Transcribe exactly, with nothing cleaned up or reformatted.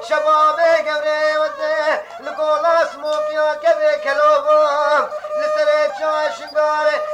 شباب گوره وده لگولاس موقیا که به کلوبا لسر چاشنگاره